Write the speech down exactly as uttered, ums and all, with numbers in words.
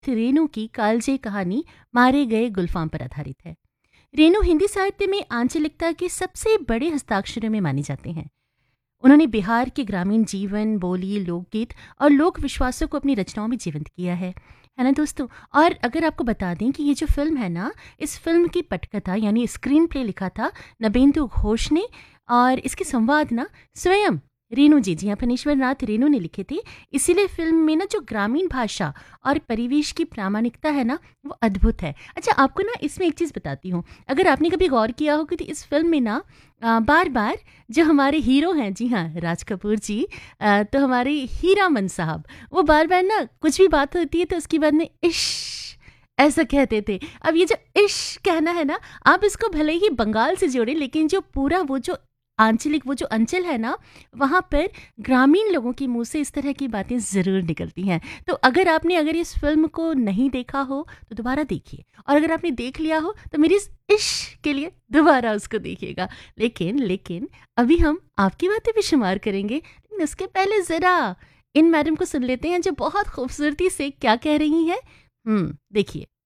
रेनू की कालजे कहानी मारे गए गुलफाम पर आधारित है। रेनू हिंदी साहित्य में आंचलिकता के सबसे बड़े हस्ताक्षरों में माने जाते हैं। उन्होंने बिहार के ग्रामीण जीवन, बोली, लोकगीत और लोक विश्वासों को अपनी रचनाओं में जीवंत किया है है ना दोस्तों। और अगर आपको बता दें कि ये जो फिल्म है ना, इस फिल्म की पटकथा यानी स्क्रीन प्ले लिखा था नबेंदु घोष ने, और इसके संवाद ना स्वयं रेनू जी जी हाँ फणीश्वर नाथ रेनू ने लिखे थे। इसीलिए फिल्म में ना जो ग्रामीण भाषा और परिवेश की प्रामाणिकता है ना, वो अद्भुत है। अच्छा, आपको ना इसमें एक चीज़ बताती हूँ। अगर आपने कभी गौर किया हो कि तो इस फिल्म में ना आ, बार बार जो हमारे हीरो हैं, जी हाँ राज कपूर जी, आ, तो हमारे हीरामन साहब, वो बार बार ना कुछ भी बात होती है तो उसके बाद में इश ऐसा कहते थे। अब ये जो इश कहना है ना, आप इसको भले ही बंगाल से जोड़े, लेकिन जो पूरा वो जो आंचलिक वो जो अंचल है ना, वहाँ पर ग्रामीण लोगों के मुंह से इस तरह की बातें ज़रूर निकलती हैं। तो अगर आपने अगर इस फिल्म को नहीं देखा हो तो दोबारा देखिए, और अगर आपने देख लिया हो तो मेरी इस इश्क के लिए दोबारा उसको देखिएगा। लेकिन लेकिन अभी हम आपकी बातें भी शुमार करेंगे, लेकिन उसके पहले ज़रा इन मैडम को सुन लेते हैं जो बहुत खूबसूरती से क्या कह रही हैं। हम्म देखिए।